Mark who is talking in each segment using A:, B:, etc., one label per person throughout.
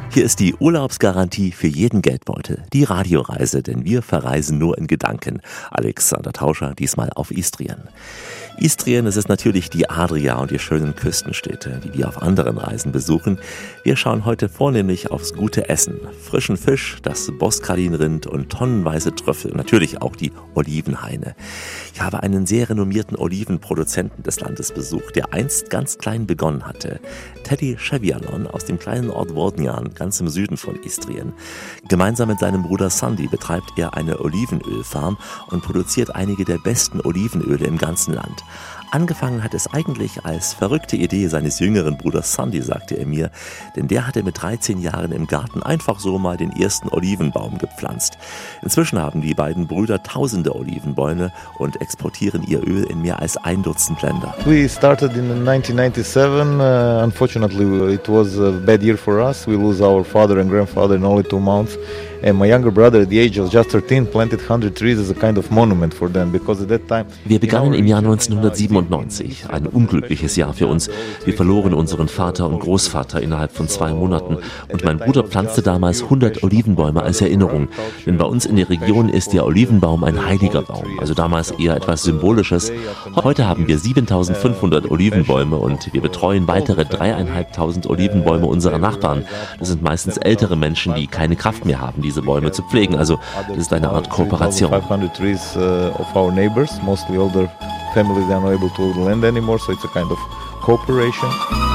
A: Hier ist die Urlaubsgarantie für jeden Geldbeutel, die Radioreise, denn wir verreisen nur in Gedanken. Alexander Tauscher, diesmal auf Istrien. Istrien, es ist natürlich die Adria und die schönen Küstenstädte, die wir auf anderen Reisen besuchen. Wir schauen heute vornehmlich aufs gute Essen. Frischen Fisch, das Boskalinrind und tonnenweise Trüffel und natürlich auch die Olivenhaine. Ich habe einen sehr renommierten Olivenproduzenten des Landes besucht, der einst ganz klein begonnen hatte. Teddy Chevialon aus dem kleinen Ort Vodnjan, ganz im Süden von Istrien. Gemeinsam mit seinem Bruder Sandy betreibt er eine Olivenölfarm und produziert einige der besten Olivenöle im ganzen Land. Angefangen hat es eigentlich als verrückte Idee seines jüngeren Bruders Sandy, sagte er mir, denn der hatte mit 13 Jahren im Garten einfach so mal den ersten Olivenbaum gepflanzt. Inzwischen haben die beiden Brüder tausende Olivenbäume und exportieren ihr Öl in mehr als 1 Dutzend Länder.
B: We started in 1997. Unfortunately, it was a bad year for us. We lose our father and grandfather in only 2 months. And my younger brother, at the age of just 13, planted 100 trees as a kind of monument for them, because at that time...
A: Wir begannen im Jahr 1997, ein unglückliches Jahr für uns. Wir verloren unseren Vater und Großvater innerhalb von 2 Monaten und mein Bruder pflanzte damals 100 Olivenbäume als Erinnerung. Denn bei uns in der Region ist der Olivenbaum ein heiliger Baum, also damals eher etwas Symbolisches. Heute haben wir 7500 Olivenbäume und wir betreuen weitere 3.500 Olivenbäume unserer Nachbarn. Das sind meistens ältere Menschen, die keine Kraft mehr haben, diese Bäume zu pflegen. Also das ist eine Art Kooperation.
B: 500 trees of our neighbors, mostly older families, they are not able to hold the land anymore, so it's a kind of cooperation.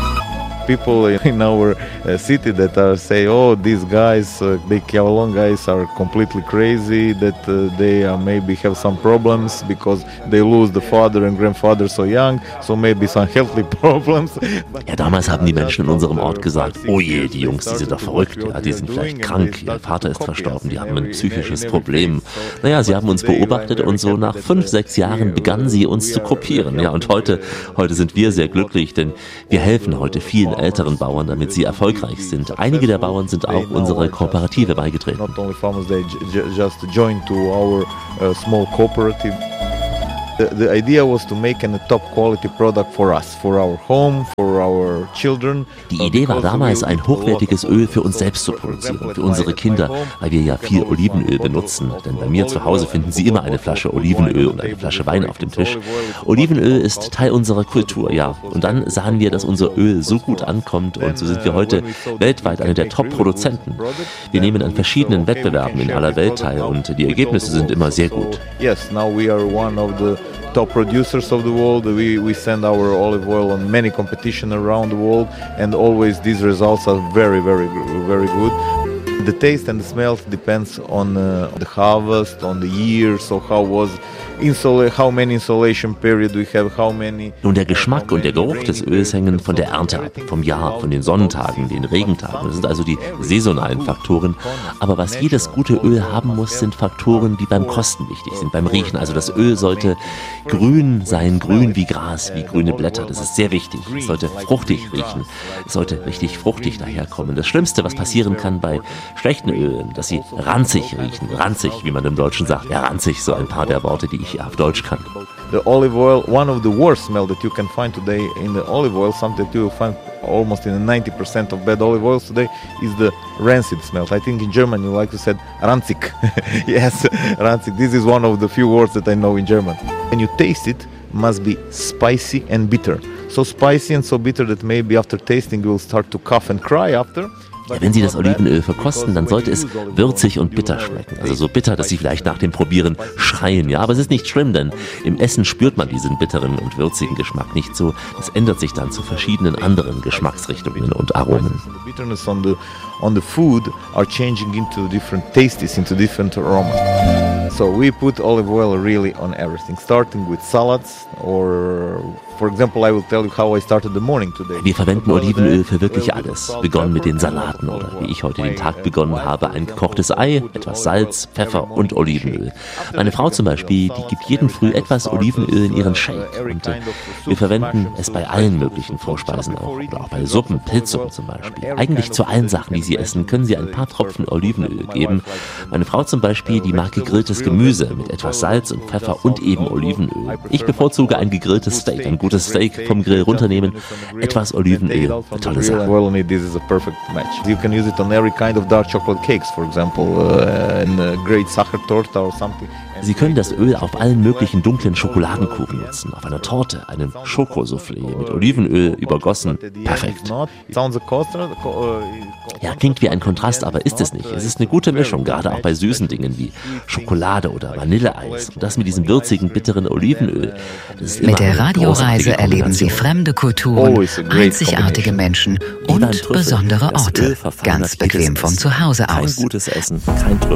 B: People in our city that say, oh, these guys, the Chevialon guys are completely crazy, that they maybe have some problems because they lose the father and grandfather so young, so maybe some healthy problems.
A: Ja, damals haben die Menschen in unserem Ort gesagt, oh je, die Jungs, die sind doch verrückt, ja, die sind vielleicht krank, ihr Vater ist verstorben, die haben ein psychisches Problem. Naja, sie haben uns beobachtet und so nach 5, 6 Jahren begannen sie uns zu kopieren. Ja, und heute sind wir sehr glücklich, denn wir helfen heute vielen älteren Bauern, damit sie erfolgreich sind. Einige der Bauern sind auch unsere Kooperative beigetreten.
B: Not only farmers, they just joined to our small cooperative. The idea was to make a top quality product for us, for our home, for our children.
A: Die Idee war damals, ein hochwertiges Öl für uns selbst zu produzieren, für unsere Kinder, weil wir ja viel Olivenöl benutzen. Denn bei mir zu Hause finden Sie immer eine Flasche Olivenöl und eine Flasche Wein auf dem Tisch. Olivenöl ist Teil unserer Kultur, ja. Und dann sahen wir, dass unser Öl so gut ankommt und so sind wir heute weltweit einer der Top-Produzenten. Wir nehmen an verschiedenen Wettbewerben in aller Welt teil und die Ergebnisse sind immer sehr gut.
B: Yes, now we are one of the top producers of the world. We send our olive oil on many competitions around the world, and always these results are very, very, very good. The taste and the smell depends on the harvest, on the year, so how many insolation period we have, how many...
A: Nun, der Geschmack und der Geruch des Öls hängen von der Ernte ab, vom Jahr, von den Sonnentagen, den Regentagen. Das sind also die saisonalen Faktoren. Aber was jedes gute Öl haben muss, sind Faktoren, die beim Kosten wichtig sind, beim Riechen. Also das Öl sollte grün sein, grün wie Gras, wie grüne Blätter. Das ist sehr wichtig. Es sollte fruchtig riechen. Es sollte richtig fruchtig daherkommen. Das Schlimmste, was passieren kann bei schlechten Ölen, dass sie ranzig riechen. Ranzig, wie man im Deutschen sagt. Ja, ranzig, so ein paar der Worte, die ich auf Deutsch kann.
B: The olive oil, one of the worst smell that you can find today in the olive oil, something that you will find almost in 90% of bad olive oils today, is the rancid smell. I think in German you like to say ranzig. Yes, ranzig. This is one of the few words that I know in German. When you taste it, must be spicy and bitter. So spicy and so bitter that maybe after tasting you will start to cough and cry after.
A: Ja, wenn Sie das Olivenöl verkosten, dann sollte es würzig und bitter schmecken. Also so bitter, dass Sie vielleicht nach dem Probieren schreien. Ja, aber es ist nicht schlimm, denn im Essen spürt man diesen bitteren und würzigen Geschmack nicht so. Das ändert sich dann zu verschiedenen anderen Geschmacksrichtungen und Aromen.
B: The bitterness on the food are changing into different tastes, into different aromas. So we put olive oil really on everything, starting with salads or, for example, I will tell you how I started the morning today.
A: Wir verwenden Olivenöl für wirklich alles. Begonnen mit den Salaten oder wie ich heute den Tag begonnen habe, ein gekochtes Ei, etwas Salz, Pfeffer und Olivenöl. Meine Frau zum Beispiel, die gibt jeden Früh etwas Olivenöl in ihren Shake. Und wir verwenden es bei allen möglichen Vorspeisen auch. Oder auch bei Suppen, Pilzsuppen zum Beispiel. Eigentlich zu allen Sachen, die Sie essen, können Sie ein paar Tropfen Olivenöl geben. Meine Frau zum Beispiel, die mag gegrilltes Gemüse mit etwas Salz und Pfeffer und eben Olivenöl. Ich bevorzuge ein gegrilltes Steak, ein gutes Steak vom Grill runternehmen, etwas Olivenöl, eine tolle Sache.
B: Well, this is a perfect match. You can use it on every kind of dark chocolate cakes, for example, in a great Sachertorte or something.
A: Sie können das Öl auf allen möglichen dunklen Schokoladenkuchen nutzen, auf einer Torte, einem Schokosoufflé mit Olivenöl übergossen. Perfekt. Ja, klingt wie ein Kontrast, aber ist es nicht. Es ist eine gute Mischung, gerade auch bei süßen Dingen wie Schokolade oder Vanilleeis. Und das mit diesem würzigen, bitteren Olivenöl. Das ist
C: mit der Radioreise erleben Sie fremde Kulturen, einzigartige Menschen und besondere Orte. Ganz bequem von zu Hause aus.
A: Kein gutes Essen, kein Trüffel.